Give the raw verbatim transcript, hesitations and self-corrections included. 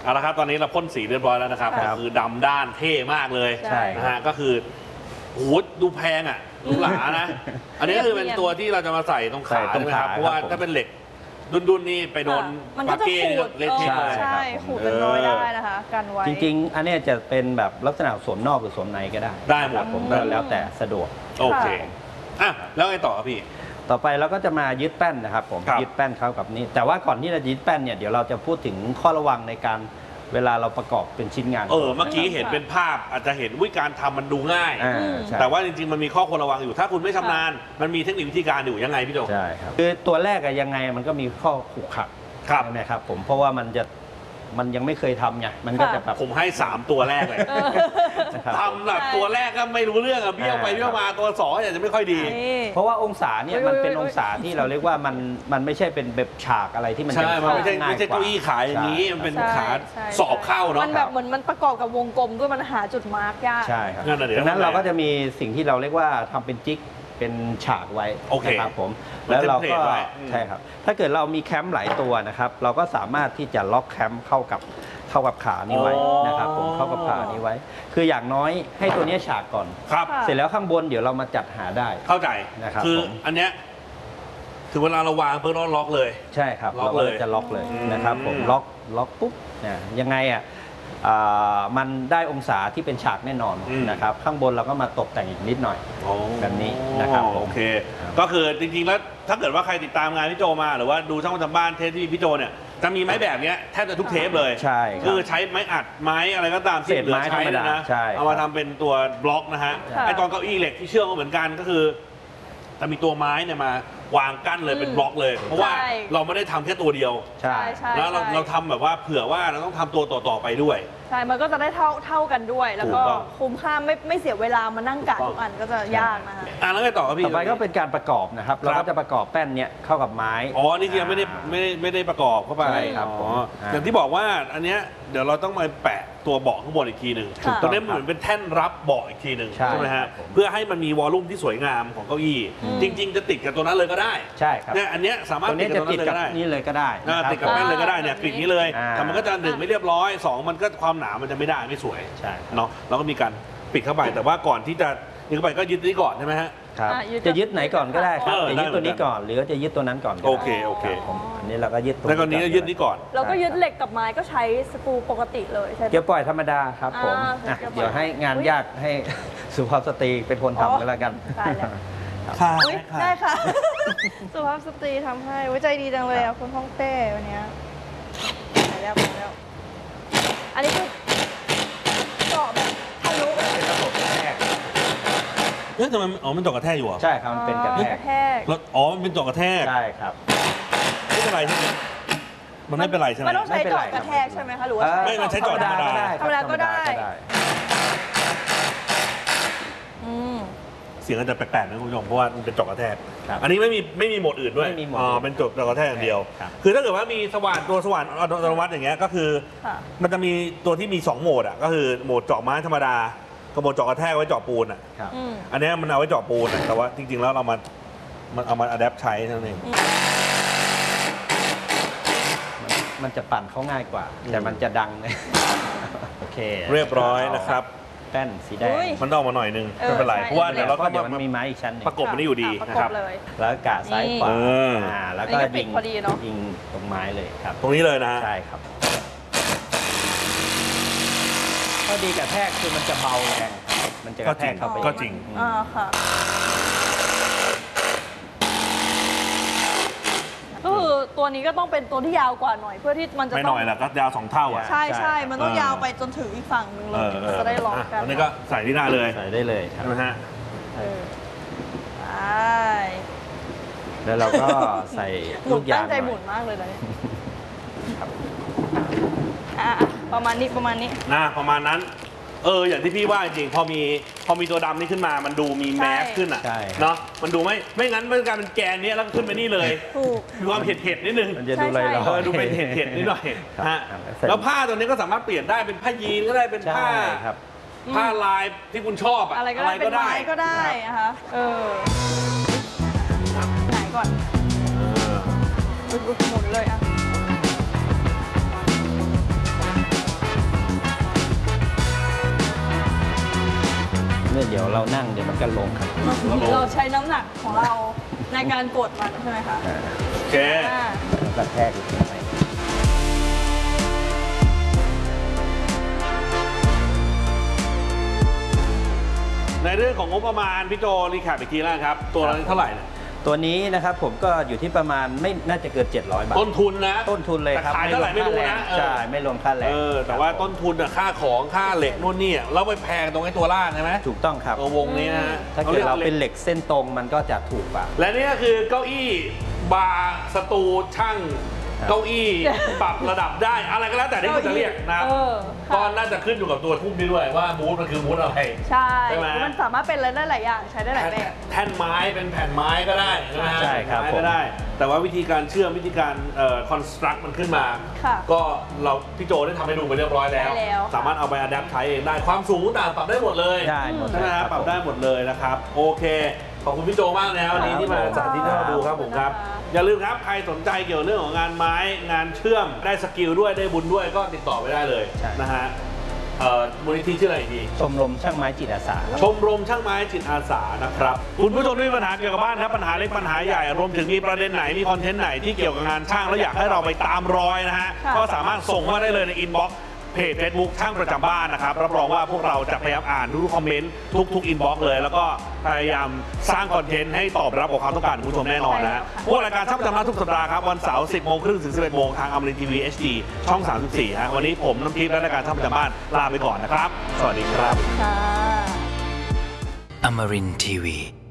เอาละครับตอนนี้เราพ่นสีเรียบร้อยแล้วนะครับก็คือดำด้านเท่มากเลยนะฮะก็คือโอ้โหดูแพงอ่ะดูหลานะอันนี้ก็คือเป็นตัวที่เราจะมาใส่ตรงขาใช่ไหมครับเพราะว่าถ้าเป็นเหล็กดุนๆนี่ไปโดนปากเก้เละเทะเลยใช่ขูดเป็นรอยได้นะคะกันไว้จริงๆอันนี้จะเป็นแบบลักษณะสวมนอกหรือสวมในก็ได้ได้หมดผมแล้วแต่สะดวกโอเคอ่ะแล้วไงต่อครับพี่ต่อไปเราก็จะมายึดแป้นนะครับผมยึดแป้นเข้ากับนี้แต่ว่าก่อนที่เรายึดแป้นเนี่ยเดี๋ยวเราจะพูดถึงข้อระวังในการเวลาเราประกอบเป็นชิ้นงานเออเมื่อกี้เห็นเป็นภาพอาจจะเห็นวิธีการทำมันดูง่ายแต่ว่าจริงๆมันมีข้อควรระวังอยู่ถ้าคุณไม่ชำนาญมันมีเทคนิควิธีการอยู่ยังไงพี่โจใช่ครับคือตัวแรกอะยังไงมันก็มีข้อขรุขระใช่ไหมครับผมเพราะว่ามันจะมันยังไม่เคยทำไงมันก็จะแบบผมให้สามตัวแรกเลยทำแบบตัวแรกก็ไม่รู้เรื่องอะเบี้ยวไปเบี้ยวมาตัวสองอาจจะไม่ค่อยดีเพราะว่าองศาเนี่ยมันเป็นองศาที่เราเรียกว่ามันมันไม่ใช่เป็นแบบฉากอะไรที่มันใช่มันไม่ใช่ไม่ใช่เก้าอี้ขายอย่างนี้มันเป็นขาสอบเข้าเนาะมันแบบเหมือนมันประกอบกับวงกลมด้วยมันหาจุดมาร์กยากใช่ครับดังนั้นเราก็จะมีสิ่งที่เราเรียกว่าทำเป็นจิ๊กเป็นฉากไว้นะครับผมแล้วเราก็ใช่ครับถ้าเกิดเรามีแคมป์หลายตัวนะครับเราก็สามารถที่จะล็อกแคมป์เข้ากับเข้ากับขานี้ไว้นะครับผมเข้ากับขานี้ไว้ คืออย่างน้อยให้ตัวนี้ฉากก่อนครับเสร็จแล้วข้างบนเดี๋ยวเรามาจัดหาได้เข้าใจนะครับคืออันเนี้ยถึงเวลาเราวางเพื่อล็อกเลยใช่ครับเราก็จะล็อกเลยนะครับผมล็อกล็อกปุ๊บเนี่ยยังไงอ่ะมันได้องศาที่เป็นฉากแน่นอนนะครับข้างบนเราก็มาตกแต่งอีกนิดหน่อยแบบนี้นะครับโอเคก็คือจริงๆแล้วถ้าเกิดว่าใครติดตามงานพี่โจมาหรือว่าดูช่องทำบ้านเทปที่พี่โจเนี่ยจะมีไม้แบบนี้แทบจะทุกเทปเลยใช่คือใช้ไม้อัดไม้อะไรก็ตามที่เหลือใช้นะเอามาทำเป็นตัวบล็อกนะฮะไอตอนเก้าอี้เหล็กที่เชื่อมก็เหมือนกันก็คือจะมีตัวไม้เนี่ยมาวางกั้นเลยเป็นบล็อกเลยเพราะว่าเราไม่ได้ทำแค่ตัวเดียวใช่แล้วเราเราทำแบบว่าเผื่อว่าเราต้องทำตัวต่อๆไปด้วยใช่มันก็จะได้เท่าเท่ากันด้วยแล้วก็คุ้มค่าไม่ไม่เสียเวลามานั่งกะทุกอันก็จะยากนะคะอ่ะแล้วไงต่อครับพี่ต่อไปก็เป็นการประกอบนะครับเราก็จะประกอบแป้นเนี้ยเข้ากับไม้อ๋อนี่ยังไม่ได้ไม่ได้ไม่ได้ประกอบเข้าไปครับอ๋ออย่างที่บอกว่าอันเนี้ยเดี๋ยวเราต้องมาแปะตัวเบาะข้างบนอีกทีหนึ่งตรงนี้เหมือนเป็นแท่นรับเบาะอีกทีหนึ่งใช่ไหมฮะเพื่อให้มันมีวอลลุ่มที่สวยงามของเก้าอี้จริงๆจะติดกับตัวนั้นเลยก็ได้ใช่ครับเนี่ยอันเนี้ยสามารถติดกับตัวนั้นเลยก็ได้นี่เลยก็ได้ติดกับแป้นเลยก็ได้เนี่ยกริดนี้เลยแต่มันก็จะหนึ่งไม่เรียบร้อยสองมันก็ความหนามันจะไม่ได้ไม่สวยเนาะเราก็มีการปิดเข้าไปแต่ว่าก่อนที่จะยึดเข้าไปก็ยึดนี้ก่อนใช่ไหมฮะครับจะยึดไหนก่อนก็ได้ครับจะยึดตัวนี้ก่อนหรือจะยึดตัวนั้นก่อนโอเคโอเคอันนี้เราก็ยึดตัวแล้วก็นี้ยึดนี้ก่อนเราก็ยึดเหล็กกับไม้ก็ใช้สกรูปกติเลยใช่ไหมเกียร์ปล่อยธรรมดาครับผมเดี๋ยวให้งานยากให้สุภาพสตรีเป็นคนทำกันแล้วกันได้เลยค่ะได้ค่ะสุภาพสตรีทำให้ไว้ใจดีจังเลยอ่ะคุณฮ่องเต้วันนี้ไปแล้วไปแล้วอันนี้คือเจาะแบบทะลุเป็นระบบกระแทกเอ๊ะทำไมอ๋อมันเจาะกระแทกอยู่อ่ะใช่ครับมันเป็นกระแทกแล้วอ๋อมันเป็นเจาะกระแทกใช่ครับไม่เป็นไรใช่ไหมมันไม่เป็นไรใช่ไหมมันต้องใช้เจาะกระแทกใช่ไหมคะหรือว่าไม่มันใช้เจาะธรรมดาธรรมดาก็ได้เสียงอาจจะแปลกๆนะคุณผู้ชมเพราะว่ามันเป็นเจาะกระแทกอันนี้ไม่มีไม่มีโหมดอื่นด้วยอ๋อเป็นเจาะกระแทกอย่างเดียวคือถ้าเกิดว่ามีสว่านตัวสว่านอัตโนมัติอย่างเงี้ยก็คือมันจะมีตัวที่มีสองโหมดอ่ะก็คือโหมดเจาะไม้ธรรมดากับโหมดเจาะกระแทกไว้เจาะปูนอ่ะอันนี้มันเอาไว้เจาะปูนแต่ว่าจริงๆแล้วเรามามันเอามาอัดแอปใช้เท่านั้นเองมันจะปั่นเขาง่ายกว่าแต่มันจะดังเลยโอเคเรียบร้อยนะครับแป้นสีแดงมันต้องมาหน่อยนึงไม่เป็นไรเพราะว่าเดี๋ยวเราก็มันมีไม้อีกชั้นประกบมันนี่อยู่ดีนะครับแล้วกะซ้ายขวาแล้วก็ยิงยิงตรงไม้เลยครับตรงนี้เลยนะใช่ครับข้อดีกระแทกคือมันจะเบาแรงมันจะกระแทกเข้าไปก็จริงอ่าค่ะก็คือตัวนี้ก็ต้องเป็นตัวที่ยาวกว่าหน่อยเพื่อที่มันจะไม่หน่อยแหละก็ยาวสองเท่าอ่ะใช่ใช่มันต้องยาวไปจนถึงอีกฝั่งหนึ่งเลยจะได้ล็อกกันอันนี้ก็ใส่ที่หน้าเลยใส่ได้เลยใช่ไหมฮะเออใช่แล้วเราก็ใส่ลูกยางตั้งใจหมุนมากเลยนะอ่ะประมาณนี้ประมาณนี้นะประมาณนั้นเอออย่างที่พี่ว่าจริงพอมีพอมีตัวดำนี่ขึ้นมามันดูมีแมสขึ้นอ่ะเนาะมันดูไม่ไม่งั้นมันการเป็นแกนนี้แล้วก็ขึ้นไปนี่เลยถูกมีความเผ็ดเผ็ดนิดนึงมันจะดูอะไรเราดูเป็นเผ็ดเผ็ดนิดหน่อยฮะแล้วผ้าตัวนี้ก็สามารถเปลี่ยนได้เป็นผ้ายีนก็ได้เป็นผ้าผ้าลายที่คุณชอบอะไรก็ได้เป็นไม้ก็ได้นะคะเออไหนก่อนหมุนเลยอ่ะเดี๋ยวเรานั่งเดี๋ยวมันก็ลงครับเราใช้น้ำหนักของเราในการกดมันใช่ไหมคะอ่าโอเคอ่ากระแทกลงไปในเรื่องของงบประมาณพี่โจรีแคปอีกทีแล้วครับ ตัวละเท่าไหร่เนี่ยตัวนี้นะครับผมก็อยู่ที่ประมาณไม่น่าจะเกินเจ็ดร้อยบาทต้นทุนนะต้นทุนเลยครับแต่ขายเท่าไหร่ไม่รู้นะเออใช่ไม่รวมค่าแรงเออแต่ว่าต้นทุนอะค่าของค่าเหล็กนู่นนี่แล้วไปแพงตรงไอ้ตัวล่างใช่ไหมถูกต้องครับตัววงนี้นะฮะถ้าเกิดเราเป็นเหล็กเส้นตรงมันก็จะถูกกว่าและนี่ก็คือเก้าอี้บาร์สตูช่างครับเก้าอี้ปรับระดับได้อะไรก็แล้วแต่ที่คุณจะเรียกนะครับเออค่ะก็น่าจะขึ้นอยู่กับตัวทุ่มนี้ด้วยว่ามูดมันคือมูดอะไรใช่ใช่ไหมมันสามารถเป็นอะไรได้หลายอย่างใช้ได้หลายแบบแท่นไม้เป็นแผ่นไม้ก็ได้ใช่ไหมฮะใช่ครับไม้ผมก็ได้ แต่ว่าวิธีการเชื่อมวิธีการเอ่อคอนสตรักมันขึ้นมาค่ะก็เราพี่โจได้ทำให้ดูไปเรียบร้อยแล้วใช่แล้วสามารถเอาไปอัดแอปใช้เองได้ความสูงต่างปรับได้หมดเลยได้หมดใช่ไหมเลยฮะครับปรับได้หมดเลยนะครับโอเคขอบคุณพี่โจมากนะครับวันนี้ที่มาสาธิตให้เราดูครับผมครับ อย่าลืมครับใครสนใจเกี่ยวกับเรื่องของงานไม้งานเชื่อมได้สกิลด้วยได้บุญด้วยก็ติดต่อไปได้เลยใช่นะฮะเอ่อมูลนิธิชื่ออะไรอีกทีชมรมช่างไม้จิตอาสาครับชมรมช่างไม้จิตอาสานะครับคุณผู้ชมที่มีปัญหาเกี่ยวกับบ้านครับปัญหาเล็กปัญหาใหญ่รวมถึงมีประเด็นไหนมีคอนเทนต์ไหนที่เกี่ยวกับงานช่างแล้วอยากให้เราไปตามรอยนะฮะค่ะก็สามารถส่งมาได้เลยในอินบ็อกซ์เพจ Facebook ช่างประจำบ้านนะครับรับรองว่าพวกเราจะพยายามอ่านทุกๆคอมเมนต์ทุกๆอินบ็อกซ์เลย แล้วก็พยายามสร้างคอนเทนต์ให้ตอบรับกับความต้องการของคุณผู้ชมแน่นอนนะฮะพวกรายการช่างประจำบ้านทุกสัปดาห์ครับวันเสาร์สิบโมงครึ่งถึงสิบเอ็ดโมงทางอมรินทร์ทีวี เอช ดี ช่องสามสิบสี่ฮะวันนี้ผมน้ำทิพย์และรายการช่างประจำบ้านลาไปก่อนนะครับสวัสดีครับค่ะ Amarin Tiwi.